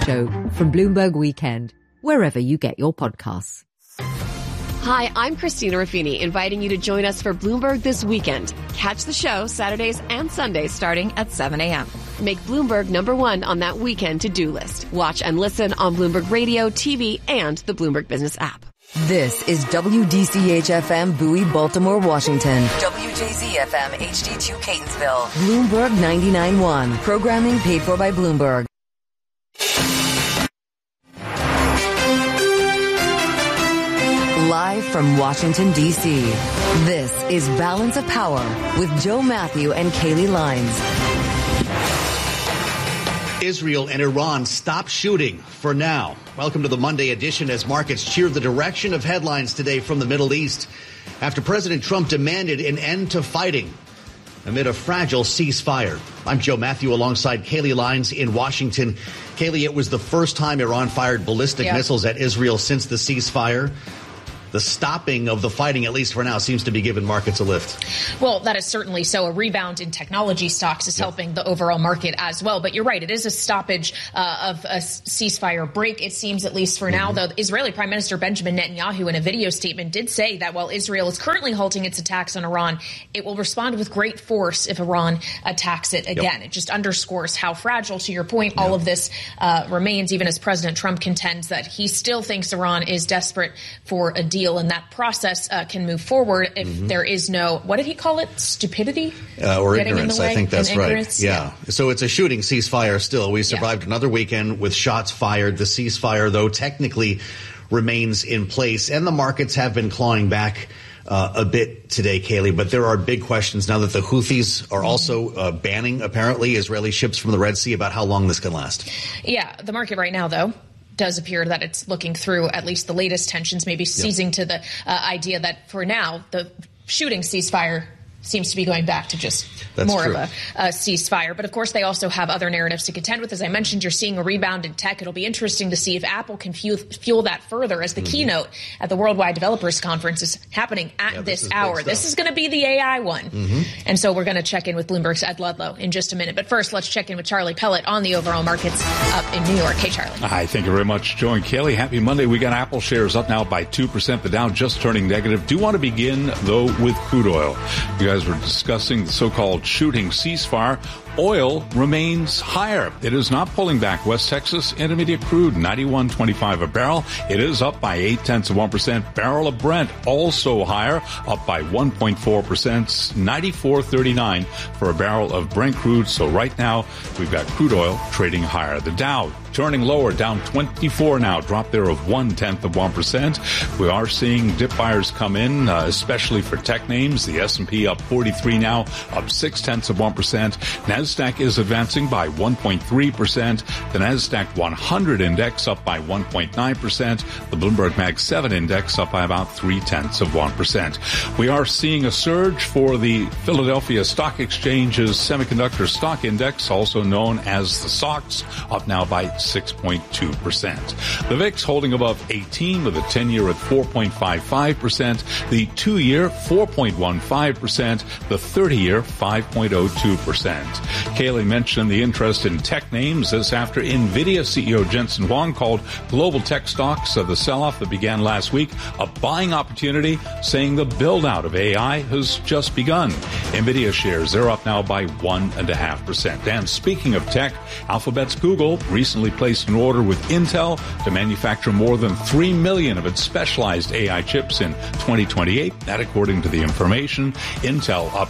Show from Bloomberg Weekend, wherever you get your podcasts. Hi, I'm Christina Ruffini, inviting you to join us for Bloomberg This Weekend. Catch the show Saturdays and Sundays starting at 7 a.m. Make Bloomberg #1 on that weekend to-do list. Watch and listen on Bloomberg Radio, TV, and the Bloomberg Business app. This is WDCH-FM Bowie, Baltimore, Washington. WJZ-FM HD2 Catonsville. Bloomberg 99.1. Programming paid for by Bloomberg. Live from Washington, D.C., this is Balance of Power with Joe Matthew and Kaylee Lines. Israel and Iran stop shooting for now. Welcome to the Monday edition as markets cheer the direction of headlines today from the Middle East after President Trump demanded an end to fighting amid a fragile ceasefire. I'm Joe Matthew alongside Kaylee Lines in Washington. Kaylee, it was the first time Iran fired ballistic missiles at Israel since the ceasefire. The stopping of the fighting, at least for now, seems to be giving markets a lift. Well, that is certainly so. A rebound in technology stocks is helping the overall market as well. But you're right. It is a stoppage of a ceasefire break, it seems, at least for now. Though Israeli Prime Minister Benjamin Netanyahu, in a video statement, did say that while Israel is currently halting its attacks on Iran, it will respond with great force if Iran attacks it again. It just underscores how fragile, to your point, all of this remains, even as President Trump contends that he still thinks Iran is desperate for a deal. And that process can move forward if there is no, what did he call it, stupidity? Or ignorance, I think that's right. Yeah. So it's a shooting ceasefire still. We survived another weekend with shots fired. The ceasefire, though, technically remains in place. And the markets have been clawing back a bit today, Kaylee. But there are big questions now that the Houthis are also banning, apparently, Israeli ships from the Red Sea about how long this can last. Yeah, the market right now, though, does appear that it's looking through at least the latest tensions, maybe seizing to the idea that for now the shooting ceasefire seems to be going back to just of a ceasefire. But of course, they also have other narratives to contend with. As I mentioned, you're seeing a rebound in tech. It'll be interesting to see if Apple can fuel that further as the keynote at the Worldwide Developers Conference is happening at this hour. This is going to be the AI one. And so we're going to check in with Bloomberg's Ed Ludlow in just a minute. But first, let's check in with Charlie Pellet on the overall markets up in New York. Hey, Charlie. Hi, thank you very much, Joe and Kelly. Happy Monday. We got Apple shares up now by 2%. The Dow just turning negative. Do want to begin, though, with crude oil. You guys were discussing the so-called shooting ceasefire. Oil remains higher. It is not pulling back. West Texas Intermediate crude, $91.25 a barrel. It is up by 0.8%. Barrel of Brent also higher, up by 1.4%, $94.39 for a barrel of Brent crude. So right now, we've got crude oil trading higher. The Dow turning lower, down 24 now, drop there of 0.1%. We are seeing dip buyers come in, especially for tech names. The S&P up 43 now, up 0.6%. NASDAQ is advancing by 1.3%. The NASDAQ 100 index up by 1.9%. The Bloomberg Mag 7 index up by about 0.3%. We are seeing a surge for the Philadelphia Stock Exchange's Semiconductor Stock Index, also known as the SOX, up now by 6.2%. The VIX holding above 18 with a 10-year at 4.55%, the 2-year 4.15%, the 30-year 5.02%. Kaylee mentioned the interest in tech names as after NVIDIA CEO Jensen Huang called global tech stocks of the sell-off that began last week a buying opportunity, saying the build-out of AI has just begun. NVIDIA shares, they're up now by 1.5%. And speaking of tech, Alphabet's Google recently placed an order with Intel to manufacture more than 3 million of its specialized AI chips in 2028. That according to the information. Intel up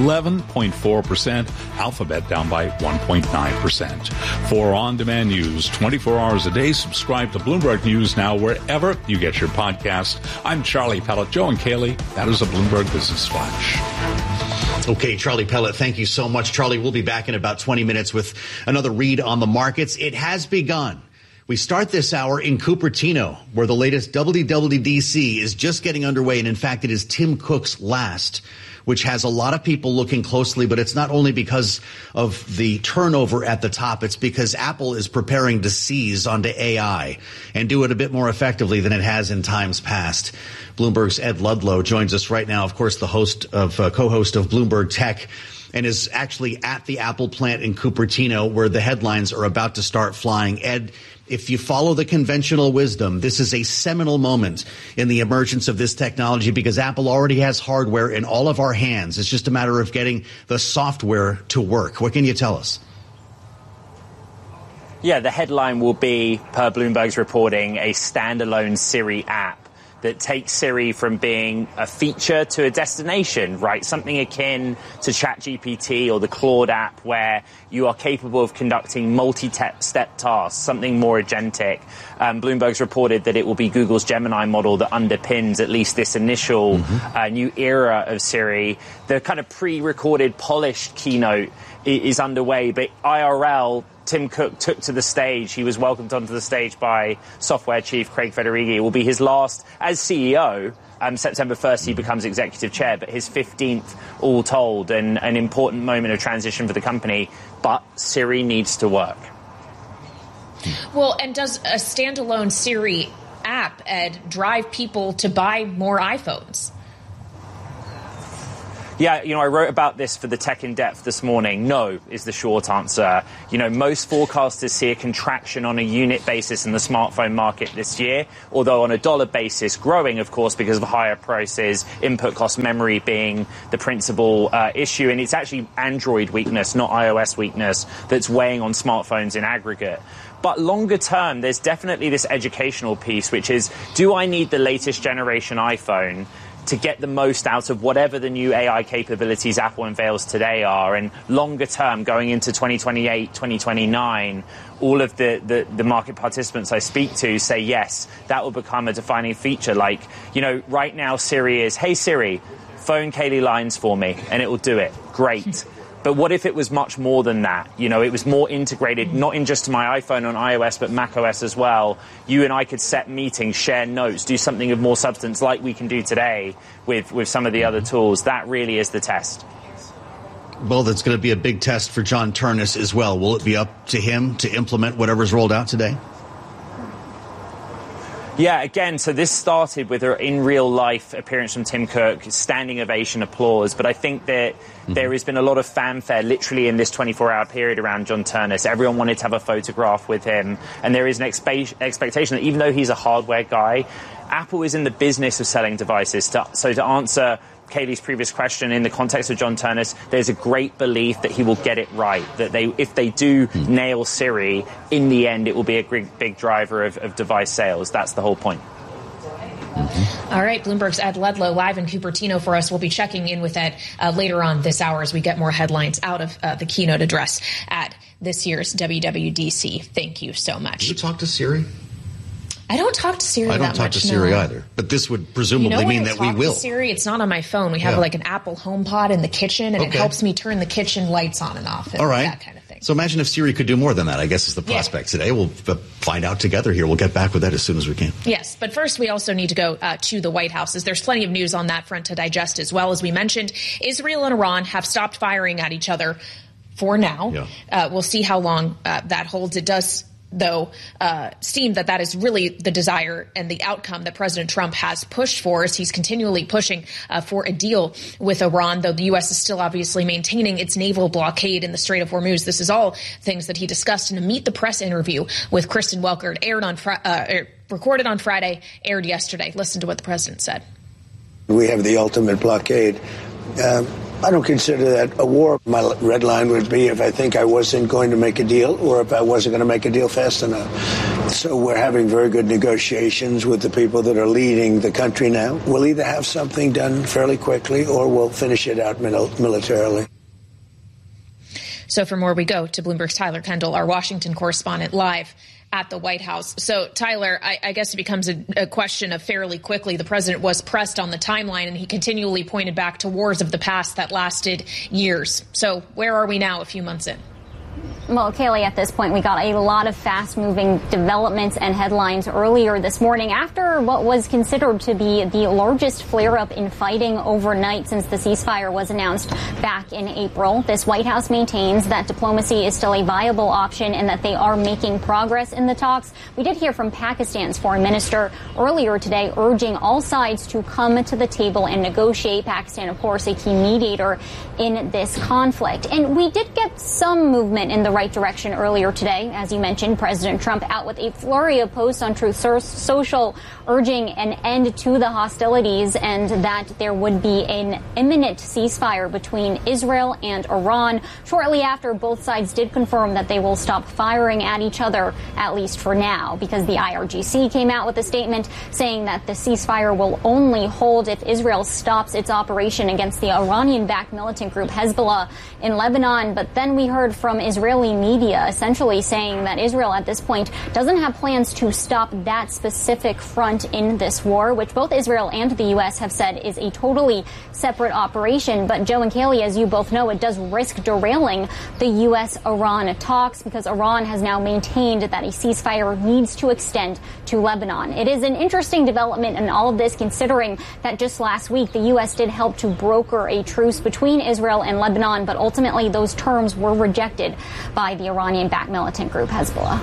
11.4%. Alphabet down by 1.9%. For on-demand news, 24 hours a day, subscribe to Bloomberg News now wherever you get your podcast. I'm Charlie Pellet. Joe and Kaylee, that is a Bloomberg Business Flash. Okay, Charlie Pellet, thank you so much. Charlie, we'll be back in about 20 minutes with another read on the markets. It has begun. We start this hour in Cupertino, where the latest WWDC is just getting underway. And in fact, it is Tim Cook's last, which has a lot of people looking closely. But it's not only because of the turnover at the top. It's because Apple is preparing to seize onto AI and do it a bit more effectively than it has in times past. Bloomberg's Ed Ludlow joins us right now. Of course, the co-host of Bloomberg Tech. and is actually at the Apple plant in Cupertino, where the headlines are about to start flying. Ed, if you follow the conventional wisdom, this is a seminal moment in the emergence of this technology because Apple already has hardware in all of our hands. It's just a matter of getting the software to work. What can you tell us? Yeah, the headline will be, per Bloomberg's reporting, a standalone Siri app that takes Siri from being a feature to a destination, right? Something akin to ChatGPT or the Claude app where you are capable of conducting multi-step tasks, something more agentic. Bloomberg's reported that it will be Google's Gemini model that underpins at least this initial new era of Siri. The kind of pre-recorded, polished keynote is underway, but IRL, Tim Cook took to the stage. He was welcomed onto the stage by software chief Craig Federighi. It will be his last as CEO. September 1st, he becomes executive chair, but his 15th all told, and an important moment of transition for the company. But Siri needs to work. Well, and does a standalone Siri app, Ed, drive people to buy more iPhones? Yeah, I wrote about this for the Tech in Depth this morning. No is the short answer. Most forecasters see a contraction on a unit basis in the smartphone market this year, although on a dollar basis growing, of course, because of higher prices, input cost, memory being the principal issue. And it's actually Android weakness, not iOS weakness, that's weighing on smartphones in aggregate. But longer term, there's definitely this educational piece, which is, do I need the latest generation iPhone to get the most out of whatever the new AI capabilities Apple unveils today are? And longer term, going into 2028, 2029, all of the market participants I speak to say, yes, that will become a defining feature. Like, right now Siri is, hey Siri, phone Kaylee Lines for me, and it will do it. Great. But what if it was much more than that? It was more integrated, not in just my iPhone on iOS, but macOS as well. You and I could set meetings, share notes, do something of more substance like we can do today with some of the other tools. That really is the test. Well, that's going to be a big test for John Ternus as well. Will it be up to him to implement whatever's rolled out today? Yeah, again, so this started with an in real life appearance from Tim Cook, standing ovation, applause. But I think that there has been a lot of fanfare literally in this 24-hour period around John Ternus. Everyone wanted to have a photograph with him. And there is an expectation that even though he's a hardware guy, Apple is in the business of selling devices. So to answer Kaylee's previous question, in the context of John Ternus, there's a great belief that he will get it right, that if they do nail Siri, in the end it will be a big driver of device sales. That's the whole point. All right, Bloomberg's Ed Ledlow live in Cupertino for us. We'll be checking in with Ed later on this hour as we get more headlines out of the keynote address at this year's WWDC. Thank you so much. Did you talk to Siri? I don't talk to Siri that much. I don't talk to Siri either. But this would presumably mean that we will. To Siri, it's not on my phone. We have like an Apple HomePod in the kitchen, and it helps me turn the kitchen lights on and off. And all right. That kind of thing. So imagine if Siri could do more than that, I guess is the prospect today. We'll find out together here. We'll get back with that as soon as we can. Yes, but first we also need to go to the White House, as there's plenty of news on that front to digest as well. As we mentioned, Israel and Iran have stopped firing at each other for now. Yeah. We'll see how long that holds. It does, though, seem that is really the desire and the outcome that President Trump has pushed for, as he's continually pushing for a deal with Iran, though the U.S. is still obviously maintaining its naval blockade in the Strait of Hormuz. This is all things that he discussed in a Meet the Press interview with Kristen Welker. Recorded on Friday, aired yesterday. Listen to what the president said. We have the ultimate blockade. I don't consider that a war. My red line would be if I think I wasn't going to make a deal, or if I wasn't going to make a deal fast enough. So we're having very good negotiations with the people that are leading the country now. We'll either have something done fairly quickly, or we'll finish it out militarily. So for more, we go to Bloomberg's Tyler Kendall, our Washington correspondent, live at the White House. So, Tyler, I guess it becomes a question of fairly quickly. The president was pressed on the timeline, and he continually pointed back to wars of the past that lasted years. So where are we now a few months in? Well, Kaylee, at this point, we got a lot of fast-moving developments and headlines earlier this morning after what was considered to be the largest flare-up in fighting overnight since the ceasefire was announced back in April. This White House maintains that diplomacy is still a viable option and that they are making progress in the talks. We did hear from Pakistan's foreign minister earlier today urging all sides to come to the table and negotiate. Pakistan, of course, a key mediator in this conflict. And we did get some movement in the right direction earlier today. As you mentioned, President Trump out with a flurry of posts on Truth Social urging an end to the hostilities and that there would be an imminent ceasefire between Israel and Iran. Shortly after, both sides did confirm that they will stop firing at each other, at least for now, because the IRGC came out with a statement saying that the ceasefire will only hold if Israel stops its operation against the Iranian-backed militant group Hezbollah in Lebanon. But then we heard from Israeli media essentially saying that Israel at this point doesn't have plans to stop that specific front in this war, which both Israel and the U.S. have said is a totally separate operation. But Joe and Kaylee, as you both know, it does risk derailing the U.S.-Iran talks because Iran has now maintained that a ceasefire needs to extend to Lebanon. It is an interesting development in all of this, considering that just last week the U.S. did help to broker a truce between Israel and Lebanon, but ultimately those terms were rejected by the Iranian-backed militant group Hezbollah.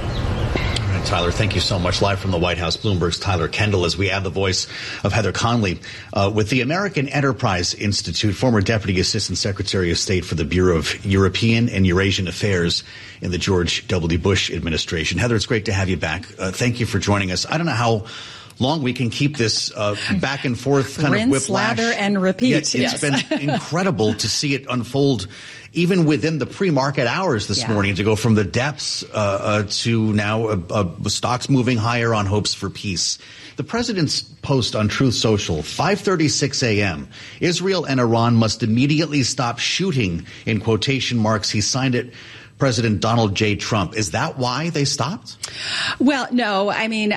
All right, Tyler, thank you so much. Live from the White House, Bloomberg's Tyler Kendall, as we add the voice of Heather Conley. With the American Enterprise Institute, former Deputy Assistant Secretary of State for the Bureau of European and Eurasian Affairs in the George W. Bush administration. Heather, it's great to have you back. Thank you for joining us. I don't know how long we can keep this back and forth kind of whiplash. Lather, and repeat. It's been incredible to see it unfold even within the pre-market hours this morning, to go from the depths to now stocks moving higher on hopes for peace. The president's post on Truth Social, 5:36 a.m. Israel and Iran must immediately stop shooting, in quotation marks. He signed it. President Donald J. Trump. Is that why they stopped? Well, no. I mean,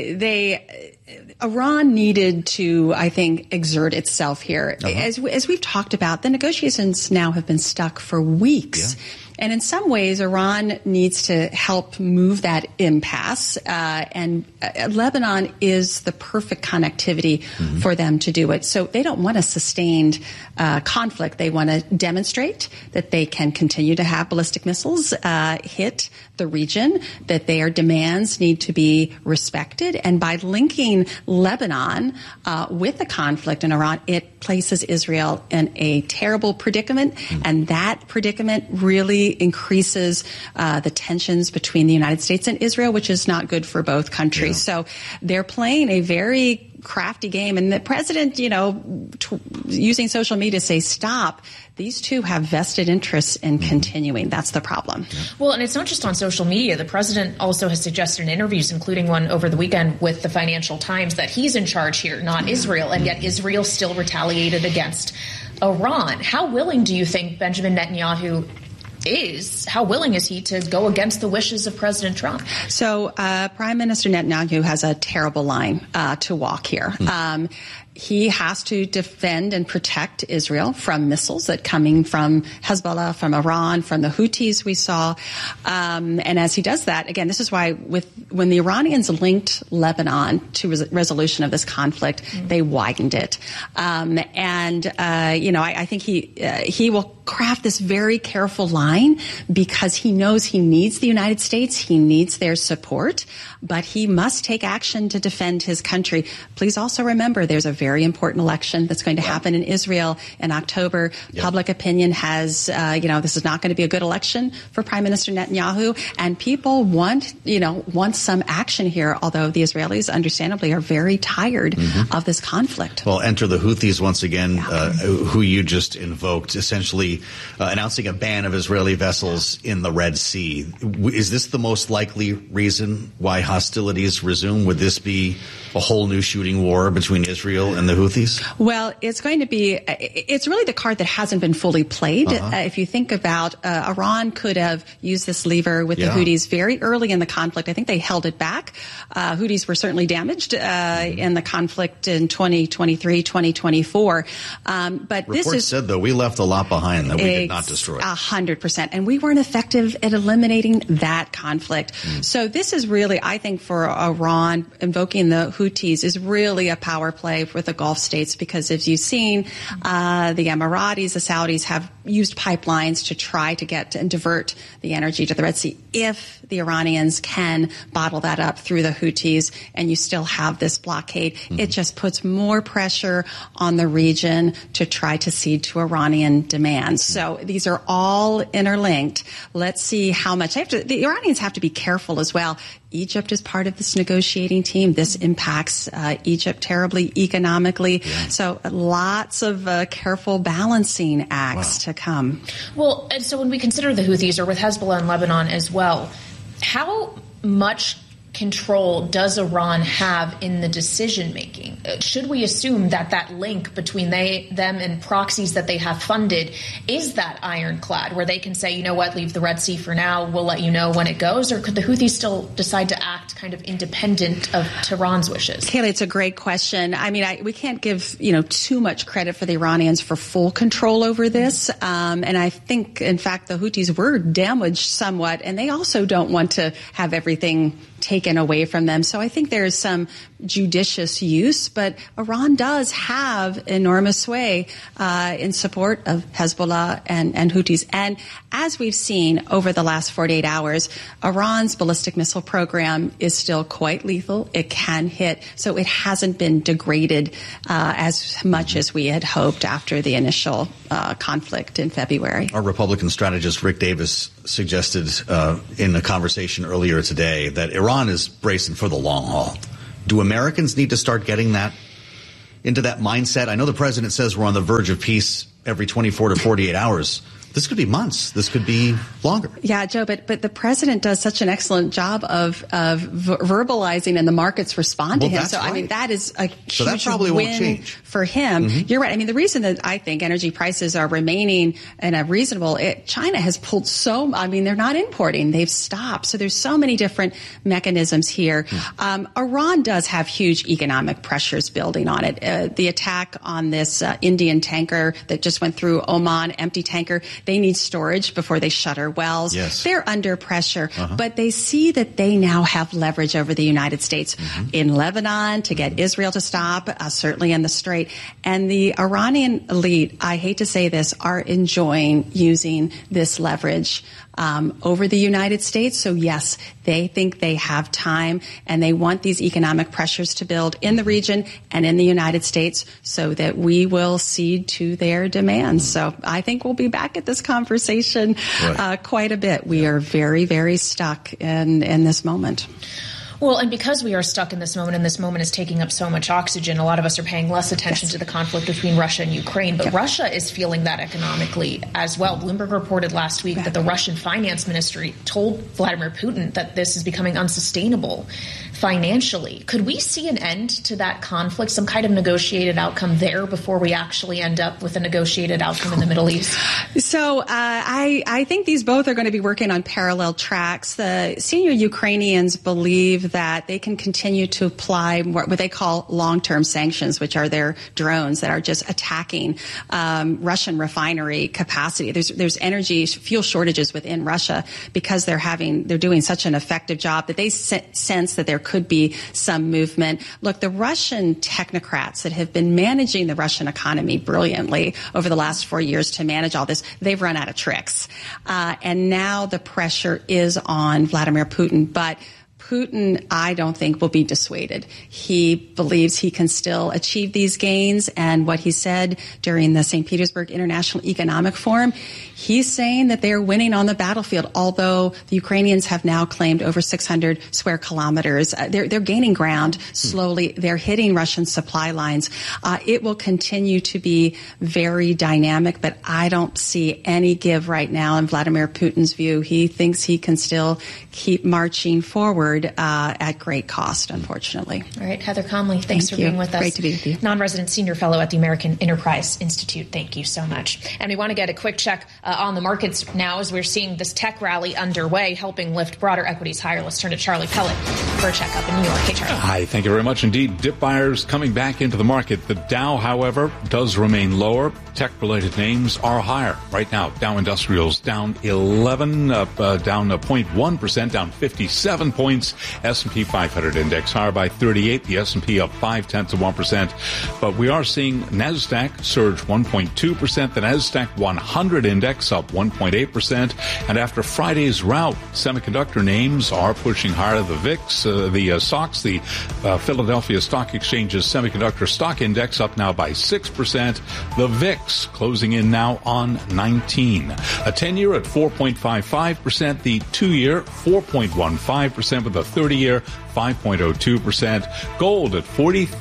Iran needed to, I think, exert itself here. As we've talked about, the negotiations now have been stuck for weeks. Yeah. And in some ways, Iran needs to help move that impasse. And Lebanon is the perfect connectivity for them to do it. So they don't want a sustained conflict. They want to demonstrate that they can continue to have ballistic missiles hit the region, that their demands need to be respected. And by linking Lebanon with the conflict in Iran, it places Israel in a terrible predicament. And that predicament really increases the tensions between the United States and Israel, which is not good for both countries. So they're playing a very crafty game. And the president, using social media to say stop, these two have vested interests in continuing. That's the problem. Well, and it's not just on social media. The president also has suggested in interviews, including one over the weekend with the Financial Times, that he's in charge here, not Israel. And yet Israel still retaliated against Iran. How willing do you think Benjamin Netanyahu is? How willing is he to go against the wishes of President Trump? So Prime Minister Netanyahu has a terrible line to walk here. He has to defend and protect Israel from missiles that coming from Hezbollah, from Iran, from the Houthis we saw. And as he does that, again, this is why when the Iranians linked Lebanon to resolution of this conflict, they widened it. I think he will craft this very careful line because he knows he needs the United States. He needs their support, but he must take action to defend his country. Please also remember there's a very important election that's going to happen in Israel in October. Public opinion has, this is not going to be a good election for Prime Minister Netanyahu, and people want some action here, although the Israelis understandably are very tired of this conflict. Well, enter the Houthis once again, who you just invoked, essentially announcing a ban of Israeli vessels in the Red Sea. Is this the most likely reason why hostilities resume? Would this be a whole new shooting war between Israel and the Houthis? Well, it's really the card that hasn't been fully played. If you think about Iran could have used this lever with the Houthis very early in the conflict. I think they held it back. Houthis were certainly damaged in the conflict in 2023, 2024. But Reports said, though, we left a lot behind. that we did not destroy. 100%. And we weren't effective at eliminating that conflict. So this is really, I think, for Iran, invoking the Houthis is really a power play for the Gulf states, because as you've seen, the Emiratis, the Saudis have used pipelines to try to get and divert the energy to the Red Sea. If the Iranians can bottle that up through the Houthis and you still have this blockade, it just puts more pressure on the region to try to cede to Iranian demands. So these are all interlinked. Let's see how much. The Iranians have to be careful as well. Egypt is part of this negotiating team. This impacts Egypt terribly economically. So lots of careful balancing acts to come. Well, and so when we consider the Houthis, or with Hezbollah in Lebanon as well, how much control does Iran have in the decision making? Should we assume that that link between them and proxies that they have funded is that ironclad, where they can say, you know what, leave the Red Sea for now, we'll let you know when it goes? Or could the Houthis still decide to act kind of independent of Tehran's wishes? Kayleigh, it's a great question. I mean, we can't give, too much credit for the Iranians for full control over this. And I think, in fact, the Houthis were damaged somewhat, and they also don't want to have everything taken away from them. So I think there is some judicious use, but Iran does have enormous sway in support of Hezbollah and Houthis. And as we've seen over the last 48 hours, Iran's ballistic missile program is still quite lethal. It can hit, so it hasn't been degraded as much as we had hoped after the initial conflict in February. Our Republican strategist Rick Davis suggested in a conversation earlier today that Iran is bracing for the long haul. Do Americans need to start getting into that mindset? I know the president says we're on the verge of peace every 24 to 48 hours. This could be months. This could be longer. Yeah, Joe, but the president does such an excellent job of verbalizing, and the markets respond to him. So, right. I mean, that is a huge win for him. You're right. I mean, the reason that I think energy prices are remaining in a reasonable, China has pulled they're not importing. They've stopped. So there's so many different mechanisms here. Iran does have huge economic pressures building on it. The attack on this Indian tanker that just went through Oman, empty tanker, they need storage before they shutter wells. Yes. They're under pressure, but they see that they now have leverage over the United States in Lebanon to get Israel to stop, certainly in the Strait. And the Iranian elite, I hate to say this, are enjoying using this leverage over the United States. So yes, they think they have time, and they want these economic pressures to build in the region and in the United States so that we will cede to their demands. So I think we'll be back at this conversation quite a bit. We are very, very stuck in this moment. Well, and because we are stuck in this moment, and this moment is taking up so much oxygen, a lot of us are paying less attention to the conflict between Russia and Ukraine. But Russia is feeling that economically as well. Bloomberg reported last week that the Russian finance ministry told Vladimir Putin that this is becoming unsustainable financially. Could we see an end to that conflict, some kind of negotiated outcome there before we actually end up with a negotiated outcome in the Middle East? So I think these both are going to be working on parallel tracks. The senior Ukrainians believe that they can continue to apply what they call long-term sanctions, which are their drones that are just attacking Russian refinery capacity. There's energy, fuel shortages within Russia because they're doing such an effective job that they sense that there could be some movement. Look, the Russian technocrats that have been managing the Russian economy brilliantly over the last 4 years to manage all this, they've run out of tricks. And now the pressure is on Vladimir Putin. But Putin, I don't think, will be dissuaded. He believes he can still achieve these gains. And what he said during the St. Petersburg International Economic Forum, he's saying that they're winning on the battlefield, although the Ukrainians have now claimed over 600 square kilometers. They're gaining ground slowly. They're hitting Russian supply lines. It will continue to be very dynamic, but I don't see any give right now in Vladimir Putin's view. He thinks he can still keep marching forward at great cost, unfortunately. All right, Heather Conley, thanks for being with us. Great to be with you. Non-resident senior fellow at the American Enterprise Institute. Thank you so much. And we want to get a quick check on the markets now as we're seeing this tech rally underway, helping lift broader equities higher. Let's turn to Charlie Pellet for a checkup in New York. Hey, Charlie. Hi, thank you very much indeed. Dip buyers coming back into the market. The Dow, however, does remain lower. Tech-related names are higher right now. Dow Industrials down 11, down 0.1%, down 57 points. S&P 500 index higher by 38. The S&P up 0.5%. But we are seeing NASDAQ surge 1.2%. The NASDAQ 100 index up 1.8%. And after Friday's rout, semiconductor names are pushing higher. The VIX, the SOX, the Philadelphia Stock Exchange's semiconductor stock index up now by 6%. The VIX closing in now on 19. A 10-year at 4.55%. The 2-year 4.15%, with a 30-year 5.02%. Gold at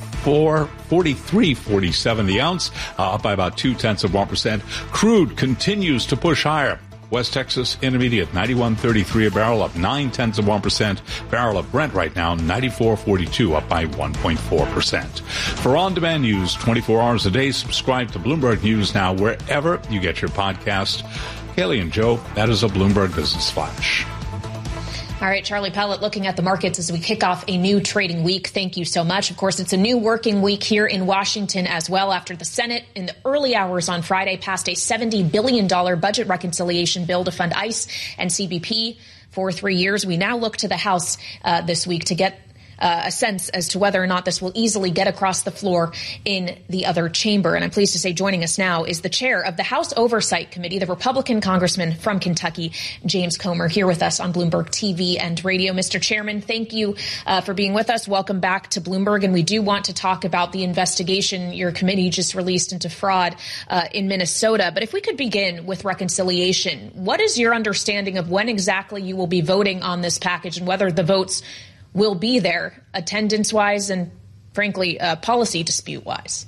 43.47 the ounce, up by about 0.2%. Crude continues to push higher. West Texas Intermediate 91.33 a barrel, up 0.9%. Barrel of Brent right now 94.42, up by 1.4%. For on-demand news 24 hours a day, subscribe to Bloomberg News Now wherever you get your podcast. Kaylee and Joe, that is a Bloomberg Business Flash. All right, Charlie Pellet, looking at the markets as we kick off a new trading week. Thank you so much. Of course, it's a new working week here in Washington as well, after the Senate in the early hours on Friday passed a $70 billion budget reconciliation bill to fund ICE and CBP for 3 years. We now look to the House this week to get a sense as to whether or not this will easily get across the floor in the other chamber. And I'm pleased to say joining us now is the chair of the House Oversight Committee, the Republican congressman from Kentucky, James Comer, here with us on Bloomberg TV and radio. Mr. Chairman, thank you for being with us. Welcome back to Bloomberg. And we do want to talk about the investigation your committee just released into fraud in Minnesota. But if we could begin with reconciliation, what is your understanding of when exactly you will be voting on this package and whether the votes will be there attendance-wise and, frankly, policy dispute-wise?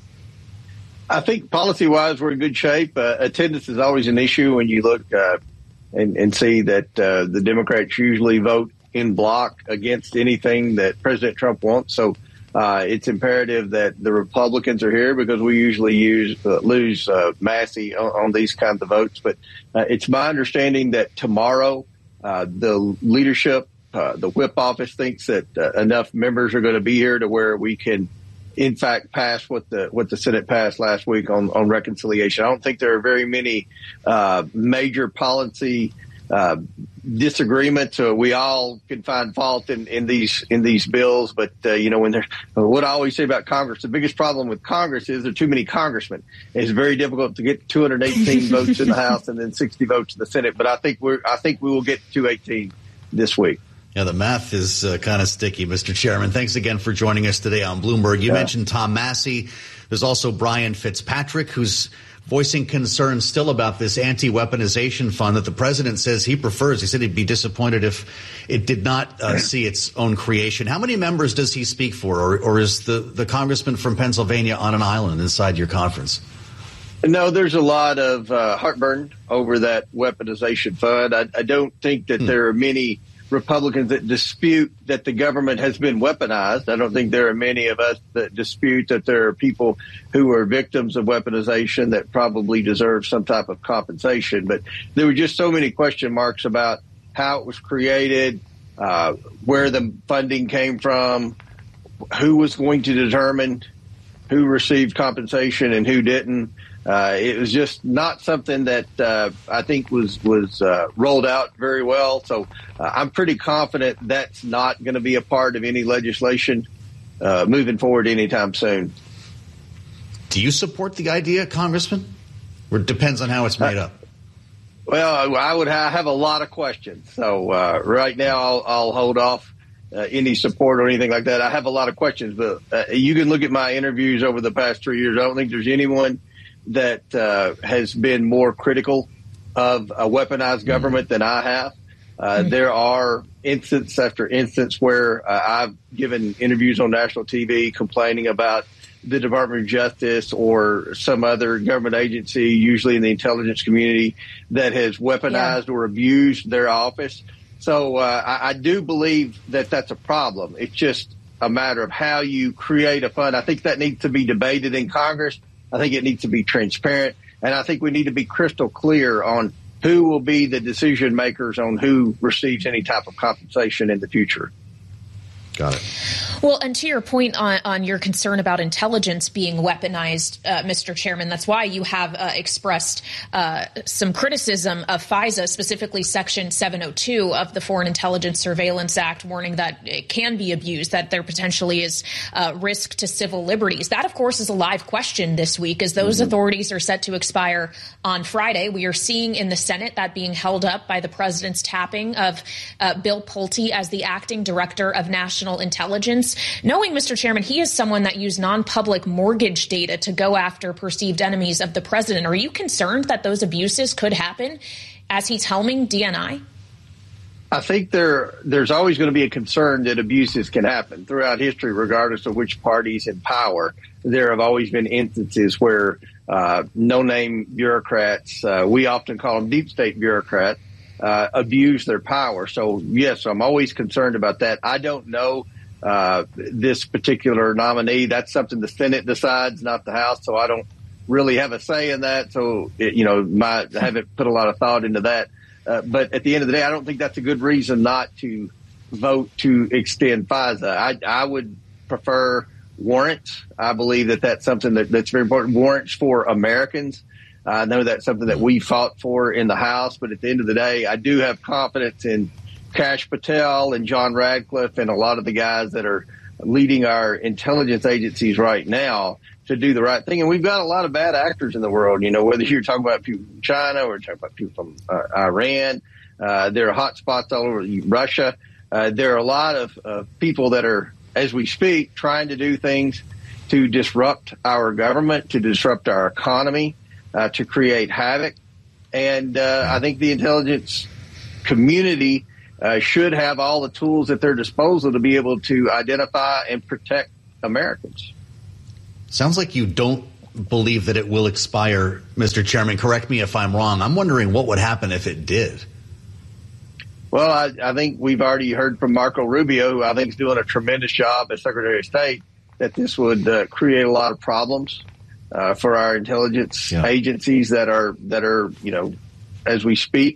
I think policy-wise we're in good shape. Attendance is always an issue when you look and see that the Democrats usually vote in bloc against anything that President Trump wants. So it's imperative that the Republicans are here because we usually lose Massey on these kinds of votes. But it's my understanding that tomorrow the leadership, the whip office thinks that enough members are going to be here to where we can, in fact, pass what the Senate passed last week on reconciliation. I don't think there are very many major policy disagreements. We all can find fault in these bills, but when there's what I always say about Congress, the biggest problem with Congress is there are too many congressmen. It's very difficult to get 218 votes in the House and then 60 votes in the Senate. But I think we will get 218 this week. Yeah, the math is kind of sticky, Mr. Chairman. Thanks again for joining us today on Bloomberg. You mentioned Tom Massey. There's also Brian Fitzpatrick, who's voicing concerns still about this anti-weaponization fund that the president says he prefers. He said he'd be disappointed if it did not see its own creation. How many members does he speak for, or is the congressman from Pennsylvania on an island inside your conference? No, there's a lot of heartburn over that weaponization fund. I don't think that there are many Republicans that dispute that the government has been weaponized. I don't think there are many of us that dispute that there are people who are victims of weaponization that probably deserve some type of compensation. But there were just so many question marks about how it was created, where the funding came from, who was going to determine who received compensation and who didn't. It was just not something that I think was rolled out very well. So I'm pretty confident that's not going to be a part of any legislation moving forward anytime soon. Do you support the idea, Congressman? Or it depends on how it's made up? Well, I have a lot of questions. So right now I'll hold off any support or anything like that. I have a lot of questions, but you can look at my interviews over the past 3 years. I don't think there's anyone that has been more critical of a weaponized government than I have. There are instance after instance where I've given interviews on national TV complaining about the Department of Justice or some other government agency, usually in the intelligence community, that has weaponized or abused their office. So I do believe that that's a problem. It's just a matter of how you create a fund. I think that needs to be debated in Congress. I think it needs to be transparent, and I think we need to be crystal clear on who will be the decision makers on who receives any type of compensation in the future. Got it. Well, and to your point on your concern about intelligence being weaponized, Mr. Chairman, that's why you have expressed some criticism of FISA, specifically Section 702 of the Foreign Intelligence Surveillance Act, warning that it can be abused, that there potentially is risk to civil liberties. That, of course, is a live question this week, as those authorities are set to expire on Friday. We are seeing in the Senate that being held up by the president's tapping of Bill Pulte as the acting director of national intelligence. Knowing, Mr. Chairman, he is someone that used non-public mortgage data to go after perceived enemies of the president. Are you concerned that those abuses could happen as he's helming DNI? I think there's always going to be a concern that abuses can happen throughout history, regardless of which party's in power. There have always been instances where no-name bureaucrats, we often call them deep state bureaucrats, abuse their power. So, yes, I'm always concerned about that. I don't know this particular nominee. That's something the Senate decides, not the House. So I don't really have a say in that. So, I haven't put a lot of thought into that. But at the end of the day, I don't think that's a good reason not to vote to extend FISA. I would prefer warrants. I believe that that's something that's very important. Warrants for Americans. I know that's something that we fought for in the House, but at the end of the day, I do have confidence in Kash Patel and John Radcliffe and a lot of the guys that are leading our intelligence agencies right now to do the right thing. And we've got a lot of bad actors in the world, whether you're talking about people from China or talking about people from Iran. There are hot spots all over Russia. There are a lot of people that are, as we speak, trying to do things to disrupt our government, to disrupt our economy, to create havoc. And I think the intelligence community should have all the tools at their disposal to be able to identify and protect Americans. Sounds like you don't believe that it will expire, Mr. Chairman. Correct me if I'm wrong. I'm wondering what would happen if it did. Well, I think we've already heard from Marco Rubio, who I think is doing a tremendous job as Secretary of State, that this would create a lot of problems for our intelligence agencies that are, as we speak,